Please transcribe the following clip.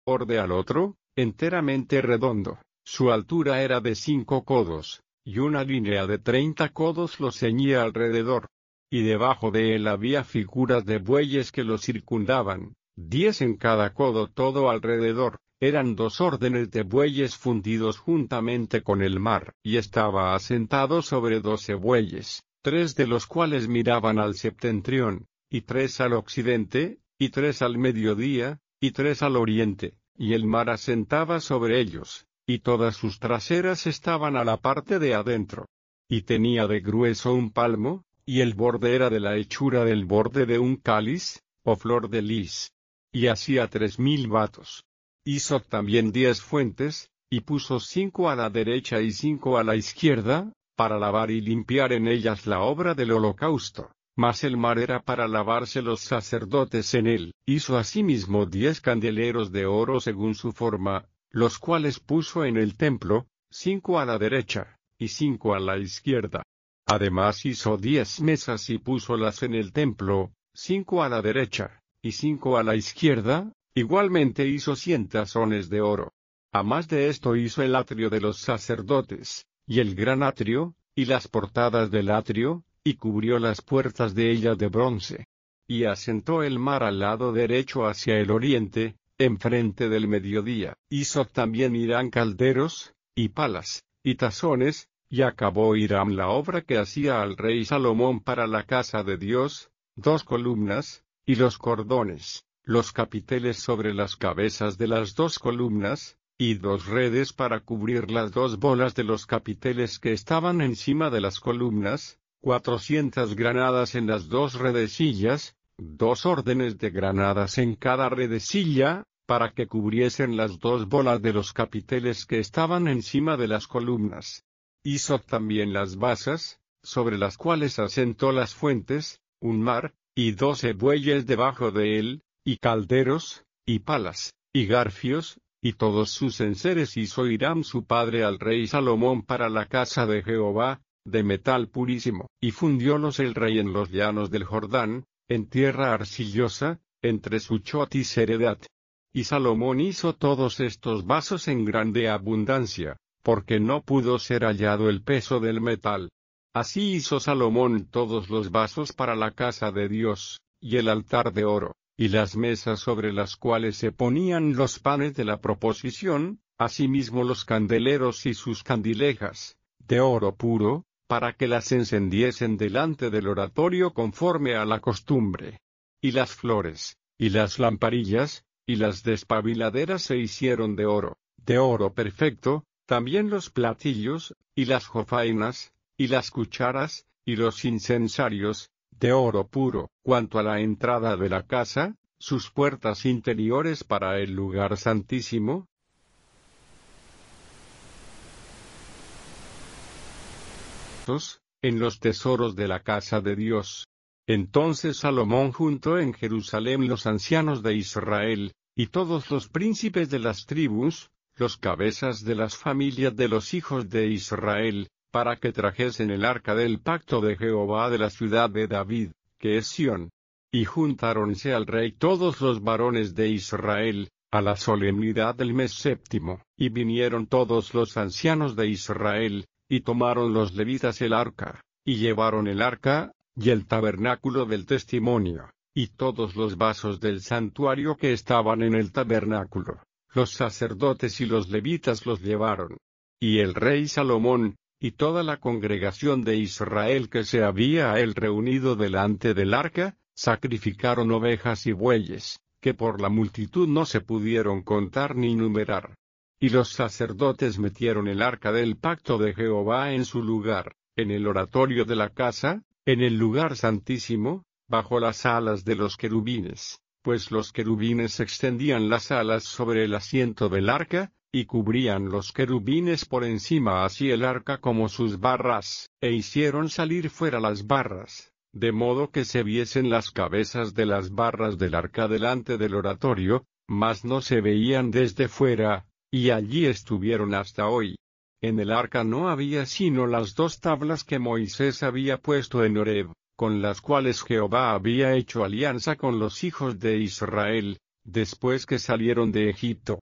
borde al otro, enteramente redondo. Su altura era de 5 codos, y una línea de 30 codos lo ceñía alrededor. Y debajo de él había figuras de bueyes que lo circundaban, 10 en cada codo todo alrededor. Eran 2 órdenes de bueyes fundidos juntamente con el mar, y estaba asentado sobre 12 bueyes, 3 de los cuales miraban al septentrión, y 3 al occidente, y 3 al mediodía, y 3 al oriente, y el mar asentaba sobre ellos, y todas sus traseras estaban a la parte de adentro. Y tenía de grueso un palmo, y el borde era de la hechura del borde de un cáliz, o flor de lis. Y hacía 3000 batos. Hizo también 10 fuentes, y puso 5 a la derecha y 5 a la izquierda, para lavar y limpiar en ellas la obra del holocausto. Mas el mar era para lavarse los sacerdotes en él. Hizo asimismo 10 candeleros de oro según su forma, los cuales puso en el templo, 5 a la derecha, y 5 a la izquierda. Además hizo 10 mesas y púsolas en el templo, 5 a la derecha, y 5 a la izquierda. Igualmente hizo 100 tazones de oro. A más de esto hizo el atrio de los sacerdotes, y el gran atrio, y las portadas del atrio, y cubrió las puertas de ella de bronce. Y asentó el mar al lado derecho hacia el oriente, enfrente del mediodía. Hizo también Hiram calderos, y palas, y tazones, y acabó Hiram la obra que hacía al rey Salomón para la casa de Dios, 2 columnas, y los cordones, los capiteles sobre las cabezas de las 2 columnas, y 2 redes para cubrir las 2 bolas de los capiteles que estaban encima de las columnas, 400 granadas en las 2 redecillas, 2 órdenes de granadas en cada redecilla, para que cubriesen las 2 bolas de los capiteles que estaban encima de las columnas. Hizo también las basas, sobre las cuales asentó las fuentes, un mar, y 12 bueyes debajo de él, y calderos, y palas, y garfios, y todos sus enseres hizo Hiram su padre al rey Salomón para la casa de Jehová, de metal purísimo. Y fundiólos el rey en los llanos del Jordán, en tierra arcillosa, entre Suchot y Seredat. Y Salomón hizo todos estos vasos en grande abundancia, porque no pudo ser hallado el peso del metal. Así hizo Salomón todos los vasos para la casa de Dios, y el altar de oro, y las mesas sobre las cuales se ponían los panes de la proposición, asimismo los candeleros y sus candilejas, de oro puro, para que las encendiesen delante del oratorio conforme a la costumbre. Y las flores, y las lamparillas, y las despabiladeras se hicieron de oro perfecto, también los platillos, y las jofainas, y las cucharas, y los incensarios, de oro puro. Cuanto a la entrada de la casa, sus puertas interiores para el lugar santísimo, en los tesoros de la casa de Dios. Entonces Salomón juntó en Jerusalén los ancianos de Israel, y todos los príncipes de las tribus, los cabezas de las familias de los hijos de Israel, para que trajesen el arca del pacto de Jehová de la ciudad de David, que es Sión. Y juntáronse al rey todos los varones de Israel, a la solemnidad del mes séptimo, y vinieron todos los ancianos de Israel, y tomaron los levitas el arca, y llevaron el arca, y el tabernáculo del testimonio, y todos los vasos del santuario que estaban en el tabernáculo. Los sacerdotes y los levitas los llevaron. Y el rey Salomón, y toda la congregación de Israel que se había a él reunido delante del arca, sacrificaron ovejas y bueyes, que por la multitud no se pudieron contar ni numerar. Y los sacerdotes metieron el arca del pacto de Jehová en su lugar, en el oratorio de la casa, en el lugar santísimo, bajo las alas de los querubines, pues los querubines extendían las alas sobre el asiento del arca, y cubrían los querubines por encima así el arca como sus barras, e hicieron salir fuera las barras, de modo que se viesen las cabezas de las barras del arca delante del oratorio, mas no se veían desde fuera, y allí estuvieron hasta hoy. En el arca no había sino las 2 tablas que Moisés había puesto en Horeb, con las cuales Jehová había hecho alianza con los hijos de Israel, después que salieron de Egipto.